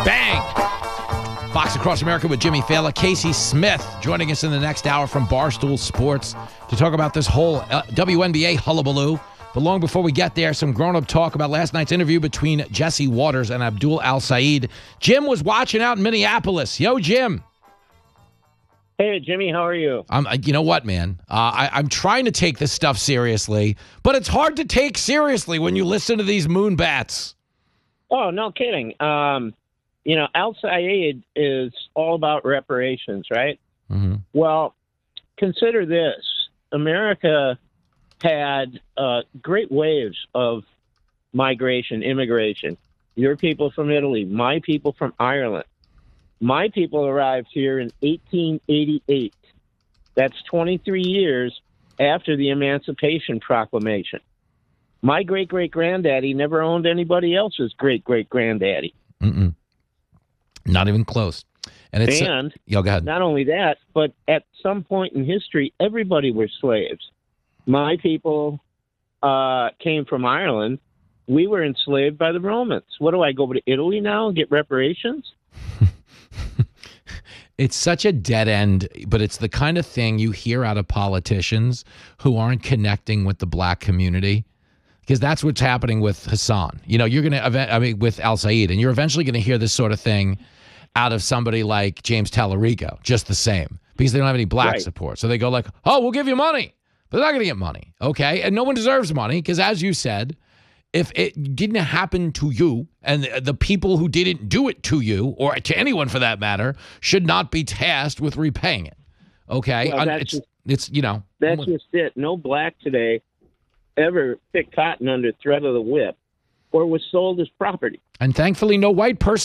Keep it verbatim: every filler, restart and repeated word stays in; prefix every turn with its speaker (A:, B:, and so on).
A: Bang! Fox Across America with Jimmy Fallon. Casey Smith joining us in the next hour from Barstool Sports to talk about this whole uh, W N B A hullabaloo. But long before we get there, some grown-up talk about last night's interview between Jesse Waters and Abdul Al-Said. Jim was watching out in Minneapolis. Yo, Jim.
B: Hey, Jimmy, how are you?
A: I'm, you know what, man? Uh, I, I'm trying to take this stuff seriously, but it's hard to take seriously when you listen to these moonbats.
B: Oh, no kidding. Um, you know, Al-Said is all about reparations, right?
A: Mm-hmm.
B: Well, consider this. America had uh, great waves of migration, immigration. Your people from Italy, my people from Ireland. My people arrived here in eighteen eighty-eight. That's twenty-three years after the Emancipation Proclamation. My great-great-granddaddy never owned anybody else's great-great-granddaddy.
A: Mm-mm. Not even close. And it's
B: and
A: uh, yo, go ahead.
B: Not only that, but at some point in history, everybody were slaves. My people uh, came from Ireland. We were enslaved by the Romans. What do I go to Italy now and get reparations?
A: It's such a dead end, but it's the kind of thing you hear out of politicians who aren't connecting with the black community, because that's what's happening with Hassan. You know, you're going to, I mean, with Al-Said, and you're eventually going to hear this sort of thing out of somebody like James Tallarico, just the same, because they don't have any black
B: right. support.
A: So they go like, oh, we'll give you money. But they're not going to get money, okay? And no one deserves money because, as you said, if it didn't happen to you and the people who didn't do it to you, or to anyone for that matter, should not be tasked with repaying it, okay?
B: Well,
A: it's,
B: just,
A: it's, you know.
B: That's just it. No black today ever picked cotton under threat of the whip or was sold as property.
A: And thankfully, no white person